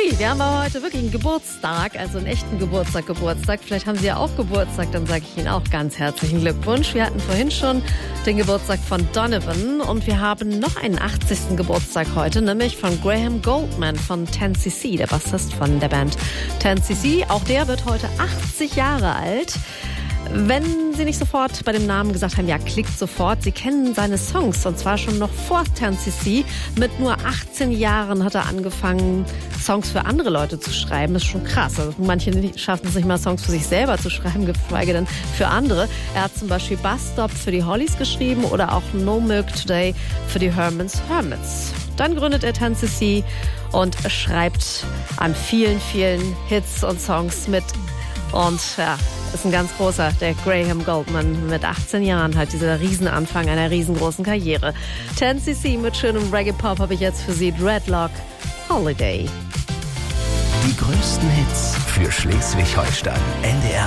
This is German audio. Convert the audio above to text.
wir haben aber heute wirklich einen Geburtstag, also einen echten Geburtstag. Vielleicht haben Sie ja auch Geburtstag, dann sage ich Ihnen auch ganz herzlichen Glückwunsch. Wir hatten vorhin schon den Geburtstag von Donovan und wir haben noch einen 80. Geburtstag heute, nämlich von Graham Goldman von 10cc, der Bassist von der Band 10cc. Auch der wird heute 80 Jahre alt. Wenn Sie nicht sofort bei dem Namen gesagt haben, ja, klickt sofort. Sie kennen seine Songs und zwar schon noch vor 10cc. Mit nur 18 Jahren hat er angefangen, Songs für andere Leute zu schreiben. Das ist schon krass. Also manche schaffen es nicht mal, Songs für sich selber zu schreiben, geschweige denn für andere. Er hat zum Beispiel Bus Stop für die Hollies geschrieben oder auch No Milk Today für die Herman's Hermits. Dann gründet er 10cc und schreibt an vielen, vielen Hits und Songs mit. Und ja, ist ein ganz großer, der Graham Goldman mit 18 Jahren halt dieser Riesenanfang einer riesengroßen Karriere. 10cc mit schönem Reggae-Pop habe ich jetzt für Sie. Dreadlock Holiday. Die größten Hits für Schleswig-Holstein. NDR